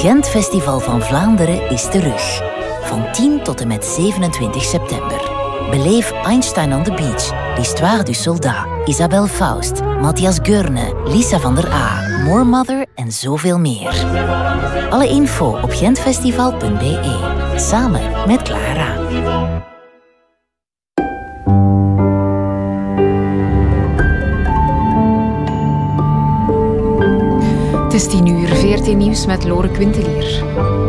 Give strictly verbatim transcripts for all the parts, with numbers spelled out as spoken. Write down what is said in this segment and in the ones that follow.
Gent Festival van Vlaanderen is terug. Van tien tot en met zevenentwintig september. Beleef Einstein on the Beach, L'Histoire du Soldat, Isabelle Faust, Matthias Geurne, Lisa van der A, More Mother en zoveel meer. Alle info op gentfestival punt b e. Samen met Clara. Het is tien uur, V R T Nieuws met Lore Quintelier.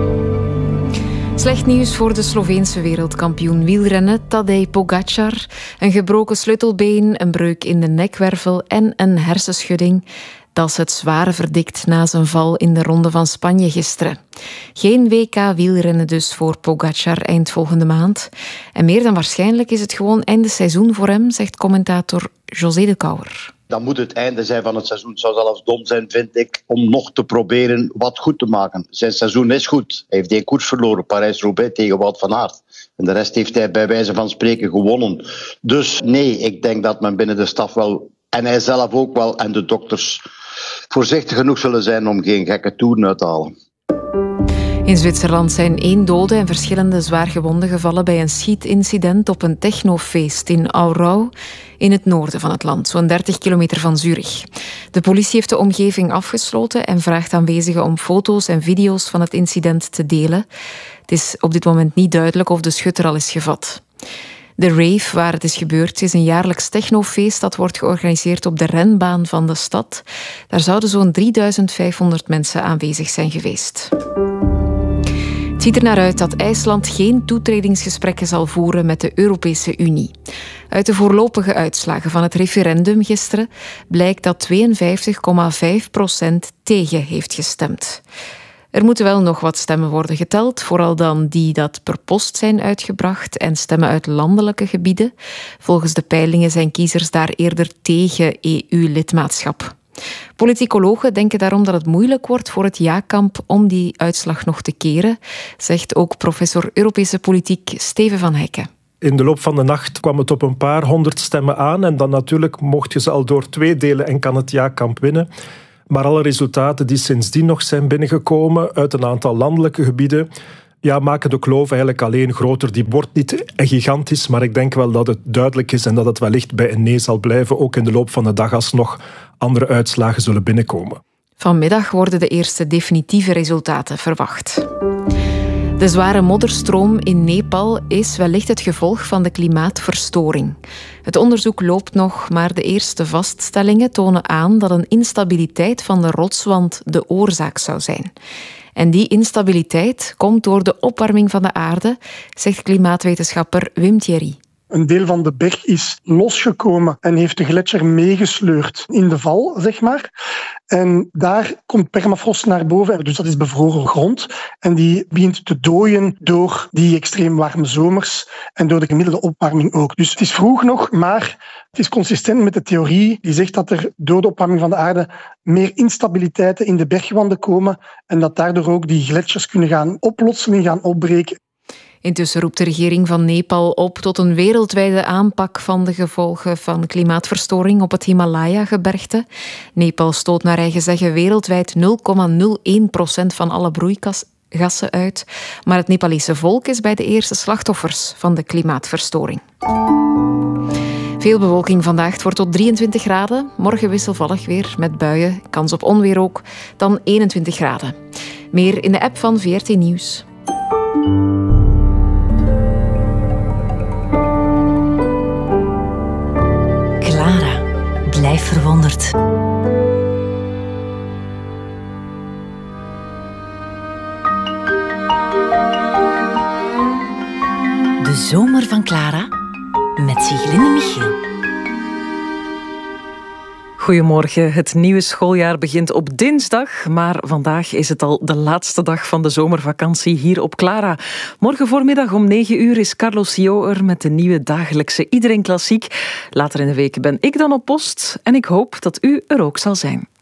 Slecht nieuws voor de Sloveense wereldkampioen wielrennen Tadej Pogačar. Een gebroken sleutelbeen, een breuk in de nekwervel en een hersenschudding. Dat is het zware verdikt na zijn val in de Ronde van Spanje gisteren. Geen W K wielrennen dus voor Pogačar eind volgende maand. En meer dan waarschijnlijk is het gewoon einde seizoen voor hem, zegt commentator José de Kouwer. Dan moet het einde zijn van het seizoen. Het zou zelfs dom zijn, vind ik, om nog te proberen wat goed te maken. Zijn seizoen is goed. Hij heeft één koers verloren, Parijs-Roubaix tegen Wout van Aert. En de rest heeft hij bij wijze van spreken gewonnen. Dus nee, ik denk dat men binnen de staf wel, en hij zelf ook wel, en de dokters, voorzichtig genoeg zullen zijn om geen gekke toeren uit te halen. In Zwitserland zijn één dode en verschillende zwaargewonden gevallen bij een schietincident op een technofeest in Aarau, in het noorden van het land, zo'n dertig kilometer van Zurich. De politie heeft de omgeving afgesloten en vraagt aanwezigen om foto's en video's van het incident te delen. Het is op dit moment niet duidelijk of de schutter al is gevat. De rave waar het is gebeurd is een jaarlijks technofeest dat wordt georganiseerd op de renbaan van de stad. Daar zouden zo'n drieduizend vijfhonderd mensen aanwezig zijn geweest. Het ziet er naar uit dat IJsland geen toetredingsgesprekken zal voeren met de Europese Unie. Uit de voorlopige uitslagen van het referendum gisteren blijkt dat tweeënvijftig komma vijf procent tegen heeft gestemd. Er moeten wel nog wat stemmen worden geteld, vooral dan die dat per post zijn uitgebracht en stemmen uit landelijke gebieden. Volgens de peilingen zijn kiezers daar eerder tegen E U-lidmaatschap. Politicologen denken daarom dat het moeilijk wordt voor het ja-kamp om die uitslag nog te keren, zegt ook professor Europese politiek Steven van Hekken. In de loop van de nacht kwam het op een paar honderd stemmen aan en dan natuurlijk mocht je ze al door twee delen en kan het ja-kamp winnen. Maar alle resultaten die sindsdien nog zijn binnengekomen uit een aantal landelijke gebieden, ja, maken de kloof eigenlijk alleen groter. Die wordt niet gigantisch, maar ik denk wel dat het duidelijk is en dat het wellicht bij een nee zal blijven, ook in de loop van de dag als nog andere uitslagen zullen binnenkomen. Vanmiddag worden de eerste definitieve resultaten verwacht. De zware modderstroom in Nepal is wellicht het gevolg van de klimaatverstoring. Het onderzoek loopt nog, maar de eerste vaststellingen tonen aan dat een instabiliteit van de rotswand de oorzaak zou zijn. En die instabiliteit komt door de opwarming van de aarde, zegt klimaatwetenschapper Wim Thierry. Een deel van de berg is losgekomen en heeft de gletsjer meegesleurd in de val, zeg maar. En daar komt permafrost naar boven, dus dat is bevroren grond. En die begint te dooien door die extreem warme zomers en door de gemiddelde opwarming ook. Dus het is vroeg nog, maar het is consistent met de theorie die zegt dat er door de opwarming van de aarde meer instabiliteiten in de bergwanden komen en dat daardoor ook die gletsjers kunnen gaan oplotsen en gaan opbreken. Intussen roept de regering van Nepal op tot een wereldwijde aanpak van de gevolgen van klimaatverstoring op het Himalaya-gebergte. Nepal stoot naar eigen zeggen wereldwijd nul komma nul één procent van alle broeikasgassen uit. Maar het Nepalese volk is bij de eerste slachtoffers van de klimaatverstoring. Veel bewolking vandaag. Het wordt tot drieëntwintig graden. Morgen wisselvallig weer met buien. Kans op onweer ook. Dan eenentwintig graden. Meer in de app van V R T Nieuws. Clara, blijf verwonderd. De zomer van Clara met Siglinde Michiel. Goedemorgen. Het nieuwe schooljaar begint op dinsdag, maar vandaag is het al de laatste dag van de zomervakantie hier op Clara. Morgen voormiddag om negen uur is Carlos Jo er met de nieuwe dagelijkse Iedereen Klassiek. Later in de week ben ik dan op post en ik hoop dat u er ook zal zijn.